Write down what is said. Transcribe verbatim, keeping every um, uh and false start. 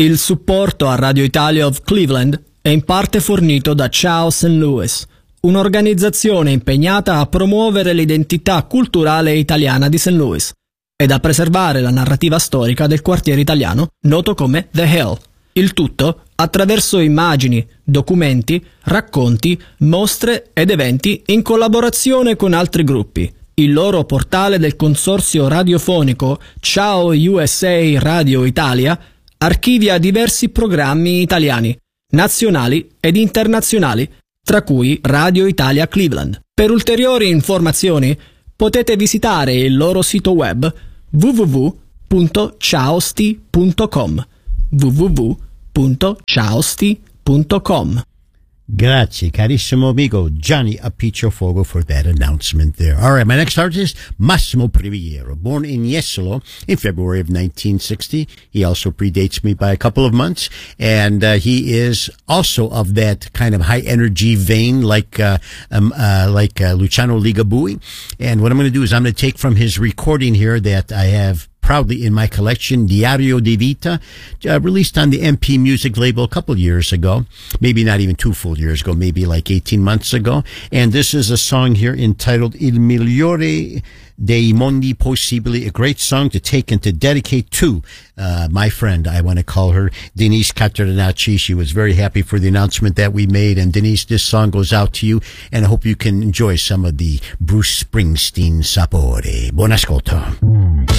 Il supporto a Radio Italia of Cleveland è in parte fornito da Ciao Saint Louis, un'organizzazione impegnata a promuovere l'identità culturale italiana di Saint Louis ed a preservare la narrativa storica del quartiere italiano noto come The Hill. Il tutto attraverso immagini, documenti, racconti, mostre ed eventi in collaborazione con altri gruppi. Il loro portale del consorzio radiofonico Ciao U S A Radio Italia archivia diversi programmi italiani, nazionali ed internazionali, tra cui Radio Italia Cleveland. Per ulteriori informazioni potete visitare il loro sito web w w w punto ciaosti punto com w w w punto ciaosti punto com. Grazie, carissimo amico Gianni Apiccio Fogo, for that announcement there. All right, my next artist, Massimo Priviero, born in Jesolo in February of nineteen sixty. He also predates me by a couple of months, and uh, he is also of that kind of high energy vein, like uh, um, uh, like uh, Luciano Ligabue. And what I'm going to do is I'm going to take from his recording here that I have proudly in my collection, Diario di Vita, uh, released on the M P Music label a couple years ago, maybe not even two full years ago, maybe like eighteen months ago. And this is a song here entitled Il Migliore dei Mondi Possibili, a great song to take and to dedicate to uh, my friend. I want to call her Denise Cateranacci. She was very happy for the announcement that we made. And Denise, this song goes out to you, and I hope you can enjoy some of the Bruce Springsteen sapore. Buon ascolto.